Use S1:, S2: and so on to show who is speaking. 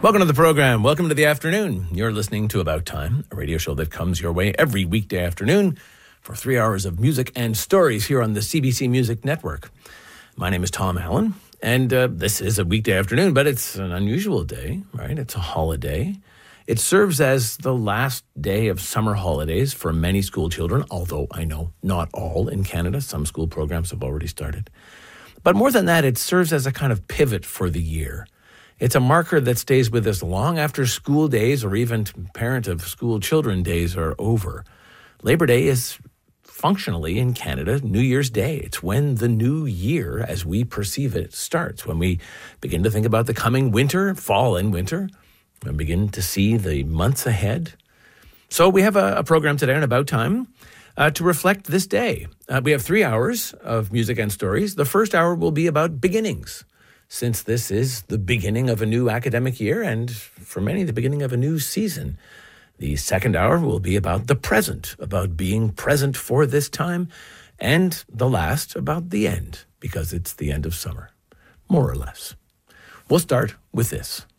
S1: Welcome to the program. Welcome to the afternoon. You're listening to About Time, a radio show that comes your way every weekday afternoon for 3 hours of music and stories here on the CBC Music Network. My name is Tom Allen, and this is a weekday afternoon, but it's an unusual day, right? It's a holiday. It serves as the last day of summer holidays for many school children, although I know not all in Canada. Some school programs have already started. But more than that, it serves as a kind of pivot for the year. It's a marker that stays with us long after school days or even parent of school children days are over. Labor Day is functionally in Canada New Year's Day. It's when the new year, as we perceive it, starts, when we begin to think about the coming winter, fall and winter, and begin to see the months ahead. So we have a program today on About Time to reflect this day. We have 3 hours of music and stories. The first hour will be about beginnings, since this is the beginning of a new academic year and, for many, the beginning of a new season. The second hour will be about the present, about being present for this time, and the last about the end, because it's the end of summer, more or less. We'll start with this.